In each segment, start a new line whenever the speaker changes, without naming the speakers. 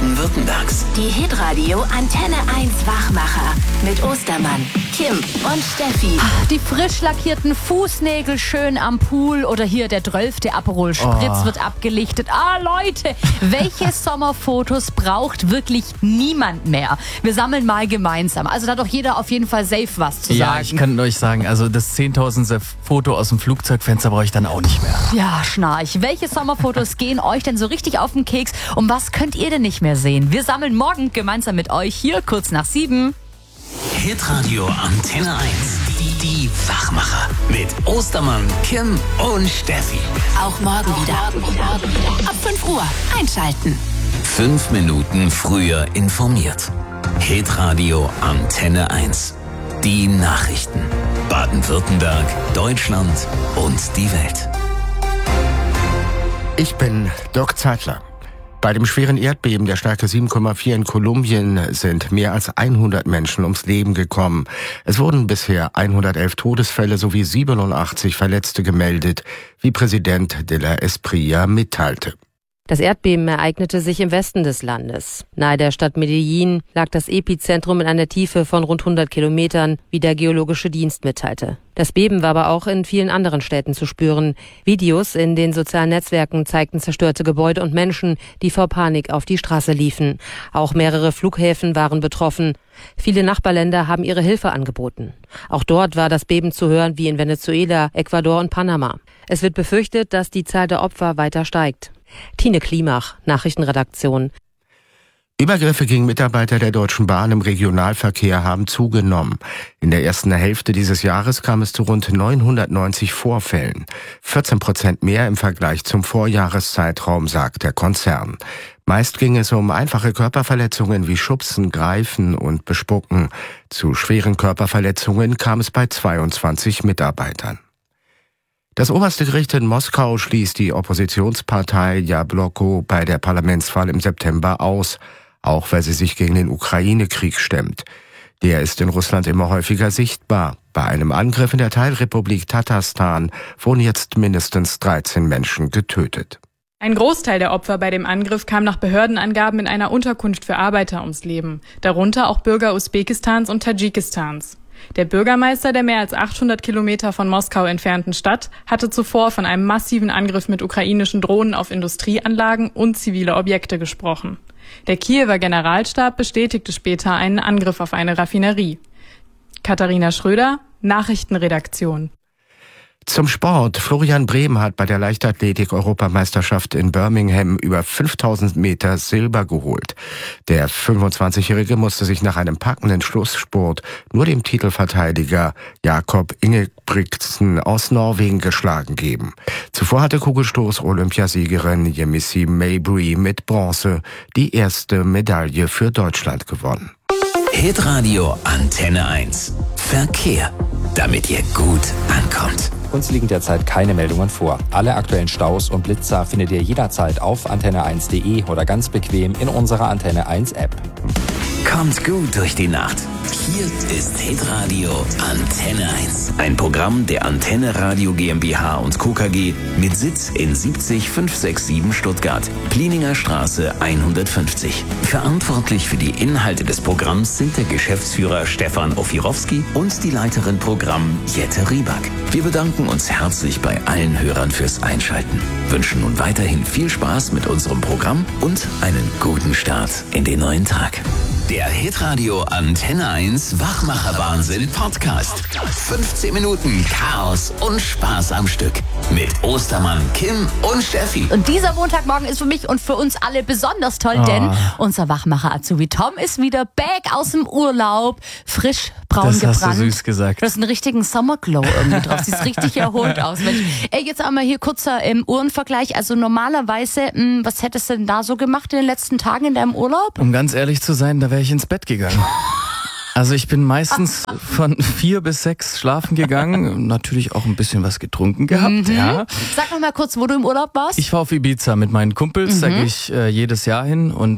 Baden-Württembergs.
Die Hitradio Antenne 1 Wachmacher mit Ostermann, Kim und Steffi.
Die frisch lackierten Fußnägel schön am Pool oder hier der 12. Aperol Spritz wird abgelichtet. Leute, welche Sommerfotos braucht wirklich niemand mehr? Wir sammeln mal gemeinsam. Also da hat doch jeder auf jeden Fall safe was zu sagen.
Ja, ich kann euch sagen, also das 10.000. Foto aus dem Flugzeugfenster brauche ich dann auch nicht mehr.
Ja, Schnarch. Welche Sommerfotos gehen euch denn so richtig auf den Keks? Und was könnt ihr denn nicht mehr sehen? Wir sammeln morgen gemeinsam mit euch hier kurz nach 7.
Hitradio Antenne 1. Die Wachmacher mit Ostermann, Kim und Steffi.
Auch morgen wieder. Ab 5 Uhr einschalten.
5 Minuten früher informiert. Hitradio Antenne 1. Die Nachrichten. Baden-Württemberg, Deutschland und die Welt.
Ich bin Dirk Zeitler. Bei dem schweren Erdbeben der Stärke 7,4 in Kolumbien sind mehr als 100 Menschen ums Leben gekommen. Es wurden bisher 111 Todesfälle sowie 87 Verletzte gemeldet, wie Präsident de la Espriella mitteilte.
Das Erdbeben ereignete sich im Westen des Landes. Nahe der Stadt Medellín lag das Epizentrum in einer Tiefe von rund 100 Kilometern, wie der Geologische Dienst mitteilte. Das Beben war aber auch in vielen anderen Städten zu spüren. Videos in den sozialen Netzwerken zeigten zerstörte Gebäude und Menschen, die vor Panik auf die Straße liefen. Auch mehrere Flughäfen waren betroffen. Viele Nachbarländer haben ihre Hilfe angeboten. Auch dort war das Beben zu hören wie in Venezuela, Ecuador und Panama. Es wird befürchtet, dass die Zahl der Opfer weiter steigt. Tine Klimach, Nachrichtenredaktion.
Übergriffe gegen Mitarbeiter der Deutschen Bahn im Regionalverkehr haben zugenommen. In der ersten Hälfte dieses Jahres kam es zu rund 990 Vorfällen. 14% mehr im Vergleich zum Vorjahreszeitraum, sagt der Konzern. Meist ging es um einfache Körperverletzungen wie Schubsen, Greifen und Bespucken. Zu schweren Körperverletzungen kam es bei 22 Mitarbeitern. Das oberste Gericht in Moskau schließt die Oppositionspartei Jabloko bei der Parlamentswahl im September aus, auch weil sie sich gegen den Ukraine-Krieg stemmt. Der ist in Russland immer häufiger sichtbar. Bei einem Angriff in der Teilrepublik Tatarstan wurden jetzt mindestens 13 Menschen getötet.
Ein Großteil der Opfer bei dem Angriff kam nach Behördenangaben in einer Unterkunft für Arbeiter ums Leben, darunter auch Bürger Usbekistans und Tadschikistans. Der Bürgermeister der mehr als 800 Kilometer von Moskau entfernten Stadt hatte zuvor von einem massiven Angriff mit ukrainischen Drohnen auf Industrieanlagen und zivile Objekte gesprochen. Der Kiewer Generalstab bestätigte später einen Angriff auf eine Raffinerie. Katharina Schröder, Nachrichtenredaktion.
Zum Sport. Florian Brehm hat bei der Leichtathletik-Europameisterschaft in Birmingham über 5000 Meter Silber geholt. Der 25-Jährige musste sich nach einem packenden Schlussspurt nur dem Titelverteidiger Jakob Ingebrigtsen aus Norwegen geschlagen geben. Zuvor hatte Kugelstoß-Olympiasiegerin Yemisi Mabry mit Bronze die erste Medaille für Deutschland gewonnen.
Hitradio Antenne 1. Verkehr. Damit ihr gut ankommt.
Uns liegen derzeit keine Meldungen vor. Alle aktuellen Staus und Blitzer findet ihr jederzeit auf antenne1.de oder ganz bequem in unserer Antenne 1 App.
Kommt gut durch die Nacht. Hier ist Hitradio Antenne 1. Ein Programm der Antenne Radio GmbH und Co. KG mit Sitz in 70567 Stuttgart, Plininger Straße 150. Verantwortlich für die Inhalte des Programms sind der Geschäftsführer Stefan Ofirowski und die Leiterin Programm Jette Rieback. Wir bedanken uns herzlich bei allen Hörern fürs Einschalten, wünschen nun weiterhin viel Spaß mit unserem Programm und einen guten Start in den neuen Tag. Der Hitradio Antenne 1 Wachmacher-Wahnsinn Podcast. 15 Minuten Chaos und Spaß am Stück. Mit Ostermann, Kim und Steffi.
Und dieser Montagmorgen ist für mich und für uns alle besonders toll, denn unser Wachmacher-Azubi Tom ist wieder back aus dem Urlaub, frisch braun
das
gebrannt.
Das hast du süß gesagt.
Du hast einen richtigen Summerglow irgendwie drauf. Siehst richtig erholt aus. Mensch. Jetzt einmal hier kurzer Uhrenvergleich. Also normalerweise, was hättest du denn da so gemacht in den letzten Tagen in deinem Urlaub?
Um ganz ehrlich zu sein, da wäre ich ins Bett gegangen. Also ich bin meistens von 4 bis 6 schlafen gegangen, natürlich auch ein bisschen was getrunken gehabt. Ja.
Sag noch mal kurz, wo du im Urlaub warst.
Ich war auf Ibiza mit meinen Kumpels, da gehe ich jedes Jahr hin und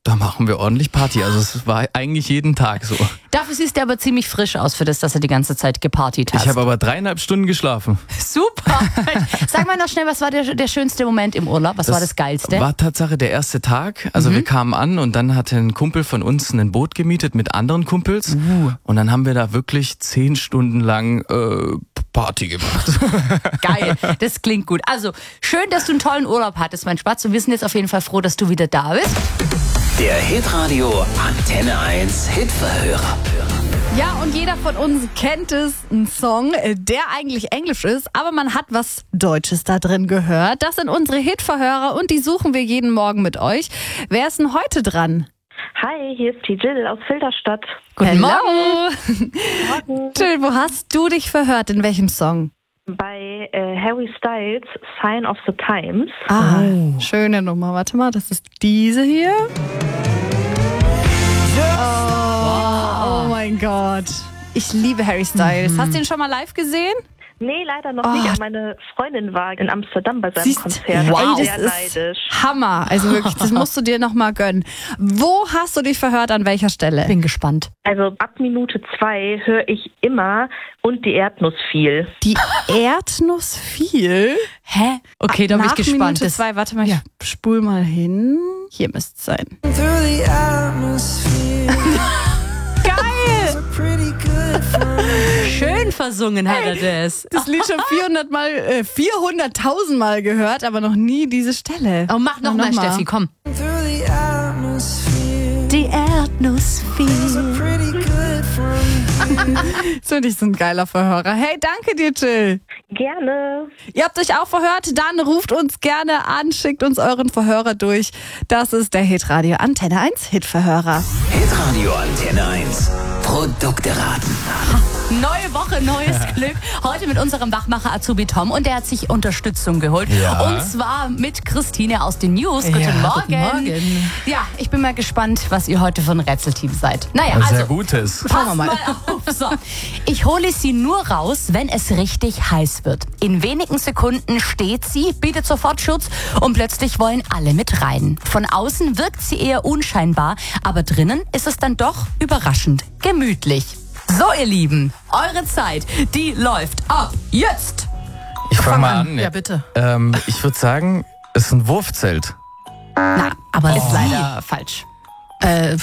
Da machen wir ordentlich Party. Also es war eigentlich jeden Tag so.
Dafür siehst du aber ziemlich frisch aus für das, dass du die ganze Zeit gepartyt hast.
Ich habe aber 3,5 Stunden geschlafen.
Super. Sag mal noch schnell, was war der schönste Moment im Urlaub? Was war das Geilste?
War Tatsache der erste Tag. Also wir kamen an und dann hatte ein Kumpel von uns ein Boot gemietet mit anderen Kumpels. Und dann haben wir da wirklich 10 Stunden lang Party gemacht.
Geil, das klingt gut. Also, schön, dass du einen tollen Urlaub hattest, mein Spatz. Und wir sind jetzt auf jeden Fall froh, dass du wieder da bist.
Der Hitradio Antenne 1 Hitverhörer.
Ja, und jeder von uns kennt es, einen Song, der eigentlich Englisch ist, aber man hat was Deutsches da drin gehört. Das sind unsere Hitverhörer und die suchen wir jeden Morgen mit euch. Wer ist denn heute dran?
Hi, hier ist die Jill aus Filderstadt.
Guten
Morgen. Jill, wo hast du dich verhört? In welchem Song?
Bei Harry Styles, Sign of the Times.
Schöne Nummer. Warte mal, das ist diese hier. Oh mein Gott. Ich liebe Harry Styles. Hast du ihn schon mal live gesehen?
Nee, leider noch nicht. Meine Freundin war in Amsterdam bei seinem Konzert.
Wow.
Sehr neidisch.
Hammer. Also wirklich, das musst du dir noch mal gönnen. Wo hast du dich verhört, an welcher Stelle?
Bin gespannt.
Also ab Minute 2 höre ich immer und die Erdnuss viel.
Die Erdnuss viel?
Hä? Okay, da bin ich
Nach
gespannt.
Minute 2, warte mal, ich spul mal hin. Hier müsste es sein. Geil!
Schön versungen hat er das.
Das Lied schon 400.000 Mal gehört, aber noch nie diese Stelle.
Oh, mach noch mal, Steffi, komm.
Die Erdnuss viel. So, dich so ein geiler Verhörer. Hey, danke dir, Jill.
Gerne.
Ihr habt euch auch verhört? Dann ruft uns gerne an, schickt uns euren Verhörer durch. Das ist der Hitradio Antenne 1 Hitverhörer.
Hitradio Antenne 1. Produkte raten.
Neue Woche, neues Glück. Heute mit unserem Wachmacher Azubi Tom und der hat sich Unterstützung geholt.
Ja.
Und zwar mit Christine aus den News. Guten Morgen.
Guten Morgen.
Ja, ich bin mal gespannt, was ihr heute für ein Rätselteam seid. Naja,
Sehr
also
Gutes.
Pass mal auf. So. Ich hole sie nur raus, wenn es richtig heiß wird. In wenigen Sekunden steht sie, bietet sofort Schutz und plötzlich wollen alle mit rein. Von außen wirkt sie eher unscheinbar, aber drinnen ist es dann doch überraschend gemütlich. So, ihr Lieben, eure Zeit, die läuft ab jetzt.
Ich fange mal an.
Ja, bitte.
Ich würde sagen, es ist ein Wurfzelt.
Na, aber ist leider falsch.
Ein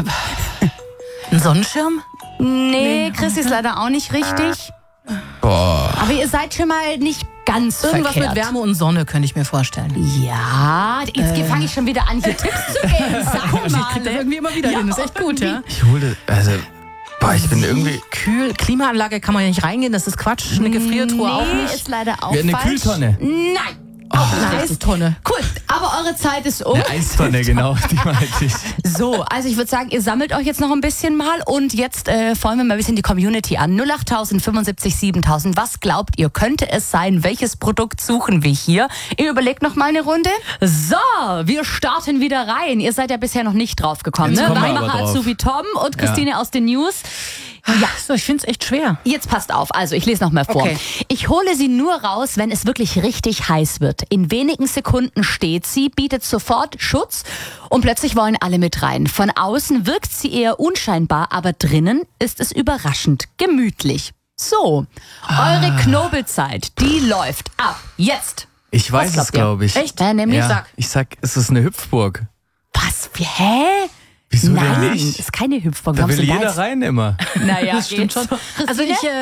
Sonnenschirm?
Nee, Chris ist leider auch nicht richtig.
Boah.
Aber ihr seid schon mal nicht ganz
Irgendwas
verkehrt.
mit Wärme und Sonne könnte ich mir vorstellen.
Ja, jetzt fange ich schon wieder an, hier Tipps zu geben. Sag mal.
Ich krieg das irgendwie immer wieder hin. Das ist echt gut, ja?
Ich hole, ich bin irgendwie...
Klimaanlage kann man ja nicht reingehen, das ist Quatsch. Eine Gefriertruhe auch
Nee,
nicht.
ist leider auch
Ja, eine
falsch.
Kühltonne.
Nein.
Eine Eistonne.
Cool, aber eure Zeit ist um.
Eine Eistonne, genau, die meinte ich.
So, also ich würde sagen, ihr sammelt euch jetzt noch ein bisschen mal und jetzt freuen wir mal ein bisschen die Community an. 08000 75 7000. Was glaubt ihr, könnte es sein? Welches Produkt suchen wir hier? Ihr überlegt noch mal eine Runde. So, wir starten wieder rein. Ihr seid ja bisher noch nicht drauf gekommen,
Jetzt
ne?
kommen wir aber
Wachmacher
drauf.
Azubi Tom und Christine aus den News.
Ja, so, ich finde es echt schwer.
Jetzt passt auf, also ich lese noch mal vor.
Okay.
Ich hole sie nur raus, wenn es wirklich richtig heiß wird. In wenigen Sekunden steht sie, bietet sofort Schutz und plötzlich wollen alle mit rein. Von außen wirkt sie eher unscheinbar, aber drinnen ist es überraschend gemütlich. So, eure Knobelzeit, die läuft ab. Jetzt.
Ich weiß es, glaube ich.
Echt? Nämlich?
Ja,
Sag.
ich sag, es ist eine Hüpfburg.
Was? Hä?
Wieso
Nein,
denn nicht?
ist keine Hüpfburg.
Da
Warum
will
sind
jeder
jetzt-
rein immer.
Naja,
Das stimmt schon. Also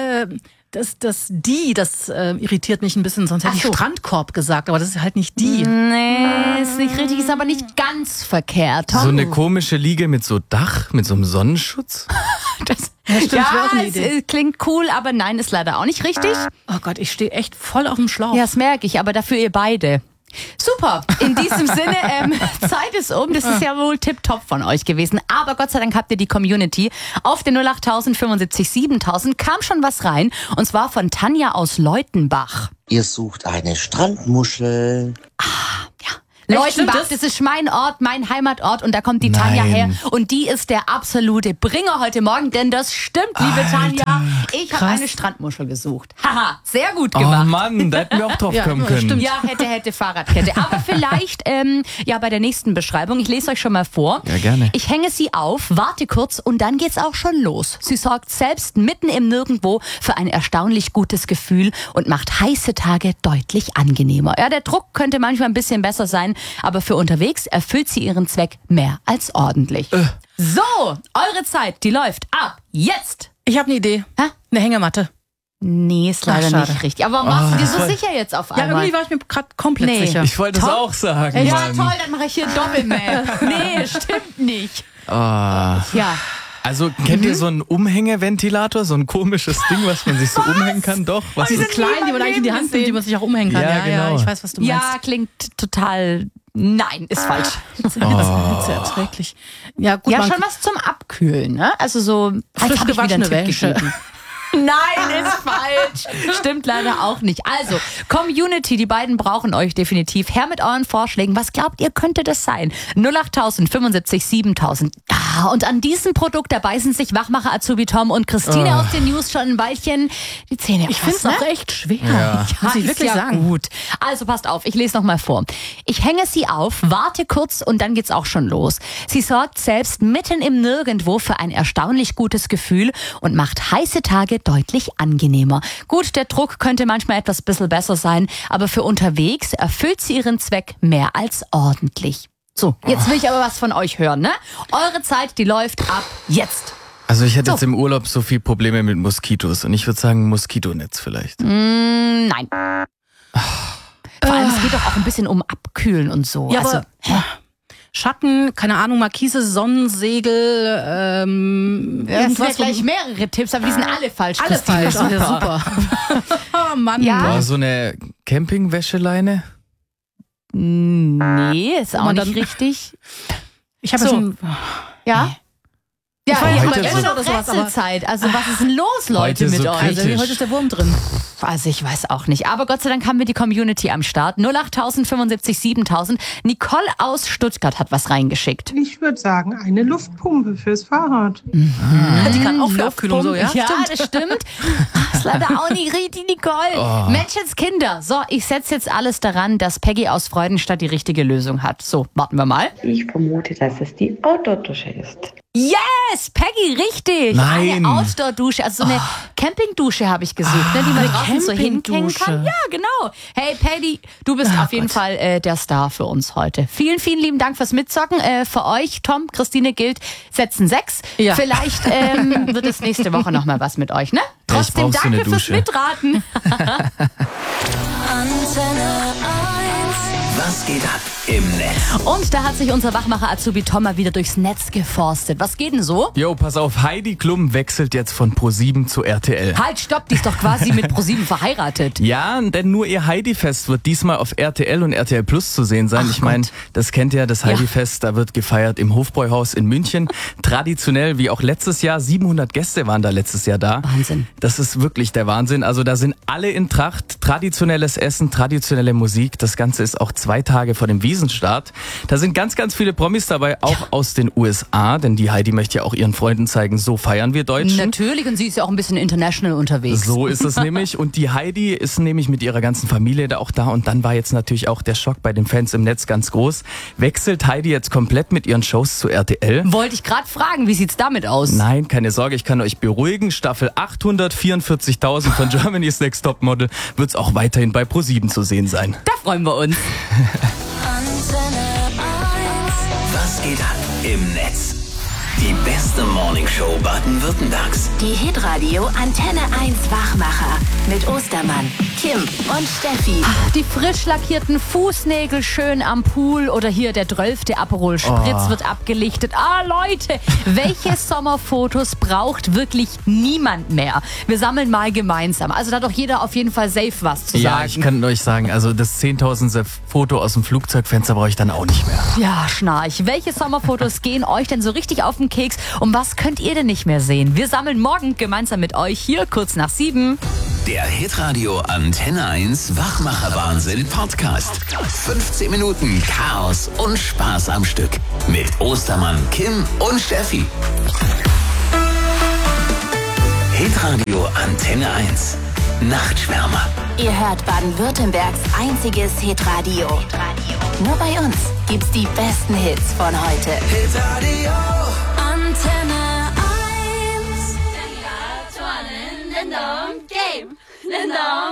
das irritiert mich ein bisschen, sonst hätte ich
Ach so.
Strandkorb gesagt, aber das ist halt nicht die.
Nee, ist nicht richtig, ist aber nicht ganz verkehrt.
So eine komische Liege mit so Dach, mit so einem Sonnenschutz.
Das,
stimmt, wäre auch eine
es
Idee.
klingt cool, aber nein, ist leider auch nicht richtig.
Oh Gott, ich stehe echt voll auf dem Schlauch.
Ja, das merke ich, aber dafür ihr beide. Super, in diesem Sinne, Zeit ist um. Das ist ja wohl tipptopp von euch gewesen. Aber Gott sei Dank habt ihr die Community. Auf den 08000 75 7000 kam schon was rein. Und zwar von Tanja aus Leutenbach.
Ihr sucht eine Strandmuschel.
Ja, Leutenbach, das ist mein Ort, mein Heimatort und da kommt die Tanja her und die ist der absolute Bringer heute Morgen, denn das stimmt, liebe Tanja. Ich habe eine Strandmuschel gesucht. Haha, sehr gut gemacht.
Oh Mann, da hätten wir auch drauf kommen können.
Stimmt. Ja, hätte, Fahrradkette. Aber vielleicht, bei der nächsten Beschreibung, ich lese euch schon mal vor.
Ja, gerne.
Ich hänge sie auf, warte kurz und dann geht's auch schon los. Sie sorgt selbst mitten im Nirgendwo für ein erstaunlich gutes Gefühl und macht heiße Tage deutlich angenehmer. Ja, der Druck könnte manchmal ein bisschen besser sein, aber für unterwegs erfüllt sie ihren Zweck mehr als ordentlich. So, eure Zeit, die läuft ab jetzt.
Ich habe eine Idee. Eine Hängematte.
Nee, ist leider nicht richtig. Aber warum warst du dir so sicher jetzt auf einmal?
Ja, irgendwie war ich mir gerade komplett sicher.
Ich wollte es auch sagen.
Ja, toll, dann mache ich hier Doppelmail. Nee, stimmt nicht. Ja.
Also kennt ihr so einen Umhängeventilator, so ein komisches Ding, was man sich so umhängen kann? Doch. Was
diese kleinen, die man eigentlich in die Hand nimmt, die man sich auch umhängen kann.
Ja, genau.
Ich weiß, was du meinst.
Ja, klingt total... Nein, ist falsch.
Sehr erträglich. Ja, gut,
schon was zum Abkühlen, ne? Also so
frisch gewaschene Wäsche.
Nein, ist falsch. Stimmt leider auch nicht. Also, Community, die beiden brauchen euch definitiv. Her mit euren Vorschlägen. Was glaubt ihr, könnte das sein? 08000 75 7000. Und an diesem Produkt, da beißen sich Wachmacher Azubi Tom und Christine aus den News schon ein Weilchen die Zähne.
Ich finde es auch echt schwer. Muss ich wirklich sagen.
Gut. Also passt auf, ich lese nochmal vor. Ich hänge sie auf, warte kurz und dann geht's auch schon los. Sie sorgt selbst mitten im Nirgendwo für ein erstaunlich gutes Gefühl und macht heiße Tage deutlich angenehmer. Gut, der Druck könnte manchmal etwas bisschen besser sein, aber für unterwegs erfüllt sie ihren Zweck mehr als ordentlich. So, jetzt will ich aber was von euch hören, ne? Eure Zeit, die läuft ab jetzt.
Also ich hätte jetzt im Urlaub so viel Probleme mit Moskitos und ich würde sagen Moskitonetz vielleicht.
Nein. Vor allem, es geht doch auch ein bisschen um Abkühlen und so.
Ja,
also,
aber Schatten, keine Ahnung, Markise, Sonnensegel,
irgendwas. Gleich mehrere Tipps, aber die sind alle falsch.
Alle falsch,
super.
Super. Oh Mann.
Ja. So eine Campingwäscheleine?
Nee, ist auch nicht richtig.
Ich habe schon...
Ja?
Nee.
Ja,
heute
immer noch Rätselzeit. Also was ist denn los, Leute, mit euch?
Also, heute ist der Wurm drin.
Also ich weiß auch nicht. Aber Gott sei Dank haben wir die Community am Start. 08000 75 7000. Nicole aus Stuttgart hat was reingeschickt.
Ich würde sagen, eine Luftpumpe fürs Fahrrad.
Die kann auch für Abkühlung so, ja?
Ja, das stimmt. Ist leider auch nicht richtig, Nicole. Menschenskinder. So, ich setze jetzt alles daran, dass Peggy aus Freudenstadt die richtige Lösung hat. So, warten wir mal.
Ich vermute, dass es die Outdoor-Dusche ist.
Yes, Peggy, richtig.
Nein.
Eine Outdoor-Dusche, also so eine Campingdusche habe ich gesucht, ne, die man draußen so hinhängen kann. Ja, genau. Hey, Peggy, du bist auf jeden Fall der Star für uns heute. Vielen, vielen lieben Dank fürs Mitzocken. Für euch, Tom, Christine, gilt, setzen 6. Ja. Vielleicht wird es nächste Woche nochmal was mit euch, ne? Trotzdem danke fürs Mitraten.
Antenne 1. Was geht ab im Netz?
Und da hat sich unser Wachmacher Azubi Tom mal wieder durchs Netz geforstet. Was geht denn so?
Jo, pass auf, Heidi Klum wechselt jetzt von Pro7 zu RTL.
Halt, stopp, die ist doch quasi mit Pro7 verheiratet.
Ja, denn nur ihr Heidi-Fest wird diesmal auf RTL und RTL Plus zu sehen sein. Ich meine, das kennt ihr, das Heidi-Fest, da wird gefeiert im Hofbräuhaus in München. Traditionell, wie auch letztes Jahr, 700 Gäste waren da letztes Jahr da.
Wahnsinn.
Das ist wirklich der Wahnsinn. Also da sind alle in Tracht, traditionelles Essen, traditionelle Musik. Das Ganze ist auch 2 Tage vor dem Wiesenstart. Da sind ganz, ganz viele Promis dabei, auch aus den USA, denn die Heidi möchte ja auch ihren Freunden zeigen, so feiern wir Deutschen.
Natürlich, und sie ist ja auch ein bisschen international unterwegs.
So ist es nämlich. Und die Heidi ist nämlich mit ihrer ganzen Familie da auch da. Und dann war jetzt natürlich auch der Schock bei den Fans im Netz ganz groß. Wechselt Heidi jetzt komplett mit ihren Shows zu RTL?
Wollte ich gerade fragen, wie sieht's damit aus?
Nein, keine Sorge, ich kann euch beruhigen. Staffel 844.000 von Germany's Next Topmodel wird's auch weiterhin bei Pro7 zu sehen sein.
Da freuen wir uns.
Antenne 1. Was geht ab im Netz? Die beste Morningshow Baden-Württembergs.
Die Hitradio Antenne 1 Wachmacher mit Ostermann, Kim und Steffi.
Die frisch lackierten Fußnägel schön am Pool oder hier der 12. Aperol Spritz wird abgelichtet. Leute, welche Sommerfotos braucht wirklich niemand mehr? Wir sammeln mal gemeinsam. Also da hat doch jeder auf jeden Fall safe was zu sagen.
Ja, ich kann euch sagen, also das 10.000. Foto aus dem Flugzeugfenster brauche ich dann auch nicht mehr.
Ja, Schnarch. Welche Sommerfotos gehen euch denn so richtig auf den Keks? Und was könnt ihr denn nicht mehr sehen? Wir sammeln morgen gemeinsam mit euch hier kurz nach 7.
Der Hitradio Antenne 1 Wachmacher-Wahnsinn Podcast. 15 Minuten Chaos und Spaß am Stück. Mit Ostermann, Kim und Steffi. Hitradio Antenne 1. Nachtschwärmer.
Ihr hört Baden-Württembergs einziges Hitradio. Nur bei uns gibt's die besten Hits von heute.
Hitradio
Antenne 1.
Lindom Game. Lindom